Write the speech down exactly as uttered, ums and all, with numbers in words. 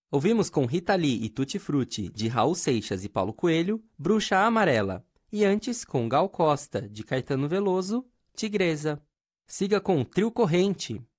Ouvimos com Rita Lee e Tutti Frutti, de Raul Seixas e Paulo Coelho, Bruxa Amarela. E antes, com Gal Costa, de Caetano Veloso, Tigresa. Siga com Trio Corrente.